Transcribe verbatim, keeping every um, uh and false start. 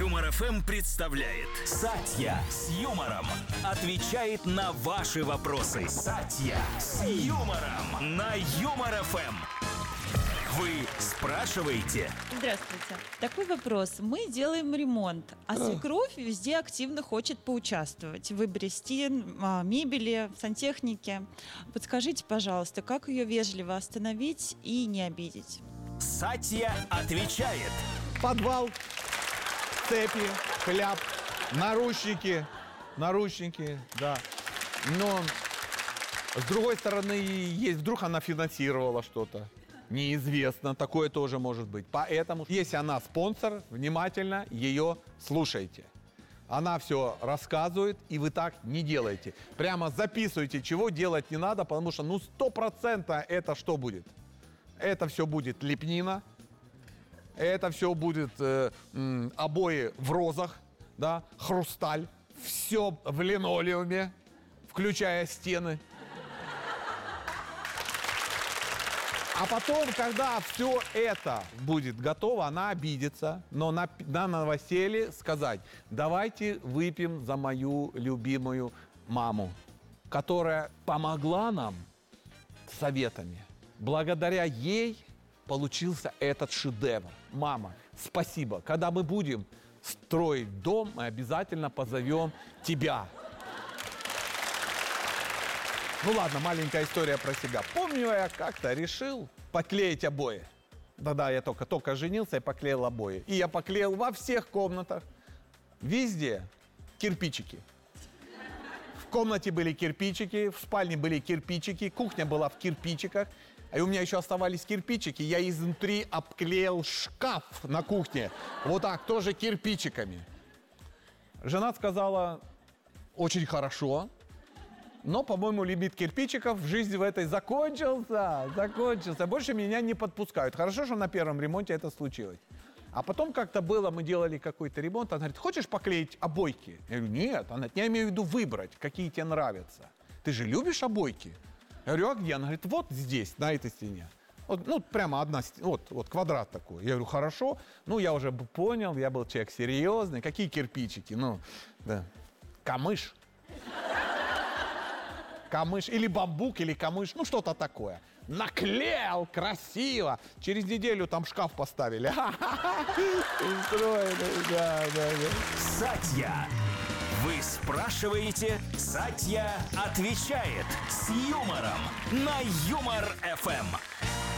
Юмор эф эм представляет Сатья с юмором отвечает на ваши вопросы. Сатья с юмором на Юмор эф эм. Вы спрашиваете? Здравствуйте. Такой вопрос. Мы делаем ремонт, а свекровь везде активно хочет поучаствовать в выборе стен, мебели, сантехники. Подскажите, пожалуйста, как ее вежливо остановить и не обидеть? Сатья отвечает. Подвал, цепи, хляб, наручники, наручники, да. Но с другой стороны, есть вдруг она финансировала что-то. Неизвестно, такое тоже может быть. Поэтому, если она спонсор, внимательно ее слушайте. Она все рассказывает, и вы так не делаете. Прямо записывайте, чего делать не надо, потому что, ну, сто процентов это что будет? Это все будет лепнина, это все будет э, м, обои в розах, да, хрусталь, все в линолеуме, включая стены. А потом, когда все это будет готово, она обидится, но на, на новоселье сказать: давайте выпьем за мою любимую маму, которая помогла нам советами. Благодаря ей получился этот шедевр. Мама, спасибо. Когда мы будем строить дом, мы обязательно позовем тебя. Ну ладно, маленькая история про себя. Помню, я как-то решил поклеить обои. Да-да, я только, только женился и поклеил обои. И я поклеил во всех комнатах, везде кирпичики. В комнате были кирпичики, в спальне были кирпичики, кухня была в кирпичиках. И у меня еще оставались кирпичики. Я изнутри обклеил шкаф на кухне. Вот так, тоже кирпичиками. Жена сказала: очень хорошо. Но, по-моему, лимит кирпичиков в жизни в этой закончился, закончился. Больше меня не подпускают. Хорошо, что на первом ремонте это случилось. А потом как-то было, мы делали какой-то ремонт, она говорит: хочешь поклеить обойки? Я говорю: нет. Она говорит: я имею в виду выбрать, какие тебе нравятся. Ты же любишь обойки? Я говорю: а где? Она говорит: вот здесь, на этой стене. Вот, ну, прямо одна стена, вот, вот квадрат такой. Я говорю: хорошо. Ну, я уже понял, я был человек серьезный. Какие кирпичики? Ну, да, камыш. Камыш, или бамбук, или камыш, ну что-то такое. Наклеил красиво. Через неделю там шкаф поставили. Да, да, да. Сатья. Вы спрашиваете, Сатья отвечает с юмором на Юмор эф эм.